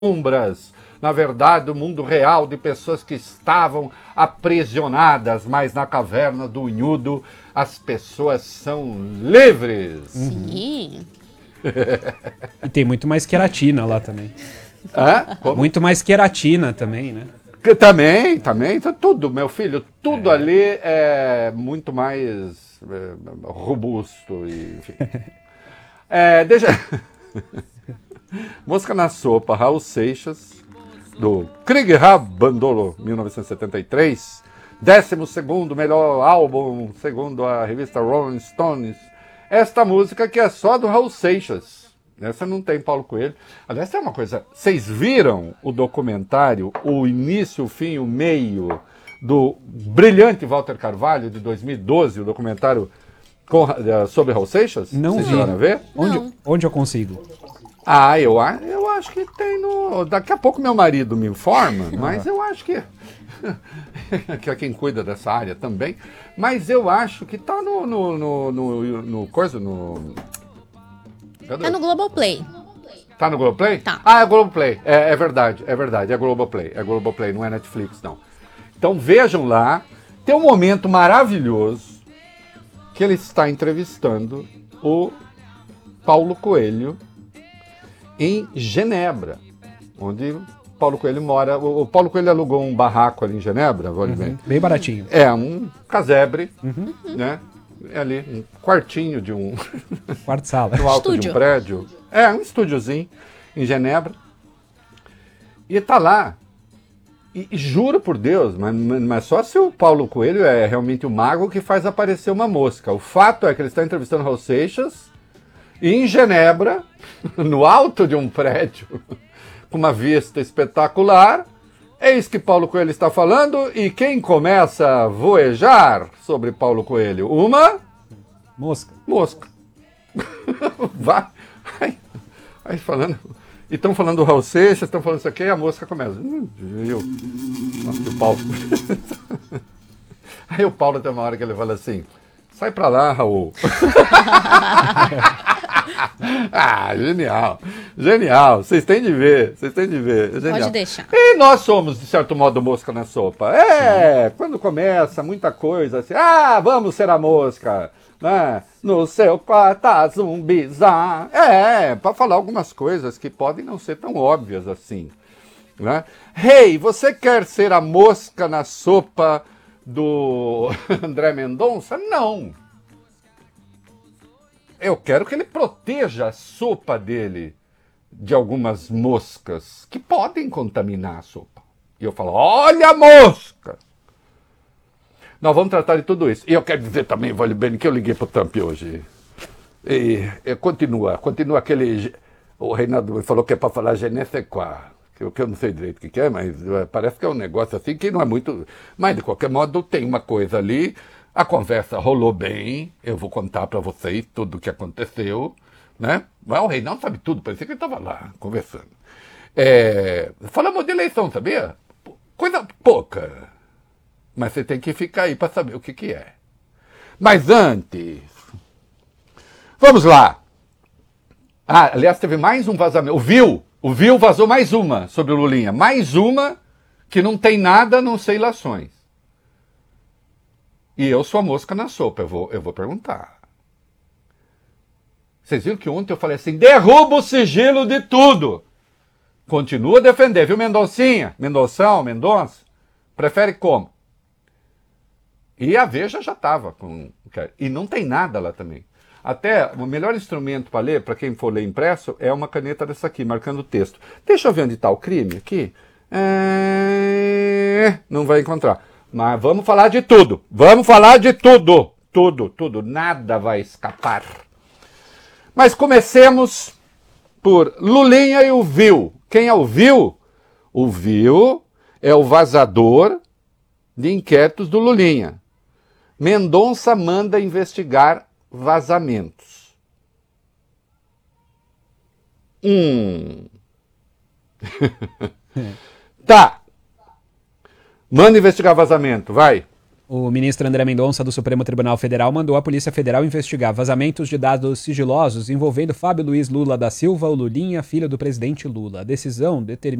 sombras, na verdade, o mundo real de pessoas que estavam aprisionadas, mas na caverna do Unhudo as pessoas são livres. Sim. E tem muito mais queratina lá também. Muito mais queratina também, né? Também, tudo, meu filho, tudo ali é muito mais robusto, e, enfim. Deixa... Mosca na Sopa, Raul Seixas, do Krieg Bandolo, 1973, 12º melhor álbum, segundo a revista Rolling Stones. Esta música que é só do Raul Seixas. Essa não tem Paulo Coelho. Aliás, tem uma coisa, vocês viram o documentário, o início, o fim, o meio, do brilhante Walter Carvalho, de 2012, o documentário sobre Raul Seixas? Não vocês vi. chegaram a ver? Onde eu consigo? Eu acho que tem no... Daqui a pouco meu marido me informa, mas eu acho que... que é quem cuida dessa área também. Mas eu acho que tá no coisa, no... Cadê? É no Globoplay. Tá no Globoplay? Tá. É Globoplay. É verdade, é Globoplay. É Globoplay, não é Netflix, não. Então vejam lá. Tem um momento maravilhoso que ele está entrevistando o Paulo Coelho em Genebra, onde Paulo Coelho mora. O Paulo Coelho alugou um barraco ali em Genebra, bem baratinho. Um casebre, né? É ali, um quartinho de um... Quarto-sala. no alto de um prédio. Um estúdiozinho em Genebra. E tá lá. E juro por Deus, mas só se o Paulo Coelho é realmente o mago que faz aparecer uma mosca. O fato é que ele está entrevistando Raul Seixas em Genebra, no alto de um prédio, com uma vista espetacular. Eis que Paulo Coelho está falando, e quem começa a voejar sobre Paulo Coelho? Uma... Mosca. Vai falando... E estão falando do Raul Seixas, estão falando isso aqui, e a mosca começa. Viu? Nossa, o Paulo... Aí o Paulo tem uma hora que ele fala assim, sai pra lá, Raul. Genial, vocês têm de ver, genial. Pode deixar. E nós somos, de certo modo, mosca na sopa. Quando começa muita coisa assim, vamos ser a mosca, né? No seu quarto zumbizar. Para falar algumas coisas que podem não ser tão óbvias assim, né? Você quer ser a mosca na sopa do André Mendonça? Não. Eu quero que ele proteja a sopa dele de algumas moscas que podem contaminar a sopa. E eu falo, olha a mosca! Nós vamos tratar de tudo isso. E eu quero dizer também, Vale Bene, que eu liguei para o Trump hoje. E continua aquele... O Reinaldo me falou que é para falar je ne sais quoi, que eu não sei direito o que é, mas parece que é um negócio assim que não é muito... Mas, de qualquer modo, tem uma coisa ali... A conversa rolou bem, eu vou contar para vocês tudo o que aconteceu, né? Mas o Reinaldo sabe tudo, parecia que ele estava lá, conversando. Falamos de eleição, sabia? Coisa pouca. Mas você tem que ficar aí para saber o que é. Mas antes... Vamos lá. Aliás, teve mais um vazamento. O Viu vazou mais uma sobre o Lulinha. Mais uma que não tem nada a não ser ilações. E eu sou a mosca na sopa, eu vou perguntar. Vocês viram que ontem eu falei assim, derruba o sigilo de tudo. Continua a defender, viu, Mendoncinha? Mendonça? Prefere como? E a Veja já estava com... E não tem nada lá também. Até o melhor instrumento para ler, para quem for ler impresso, é uma caneta dessa aqui, marcando o texto. Deixa eu ver onde está o crime aqui. Não vai encontrar. Mas vamos falar de tudo. Tudo. Nada vai escapar. Mas comecemos por Lulinha e o Viu. Quem é o Viu? O Viu é o vazador de inquéritos do Lulinha. Mendonça manda investigar vazamentos. Tá. Manda investigar vazamento, vai. O ministro André Mendonça, do Supremo Tribunal Federal, mandou a Polícia Federal investigar vazamentos de dados sigilosos envolvendo Fábio Luiz Lula da Silva, o Lulinha, filho do presidente Lula. A decisão determina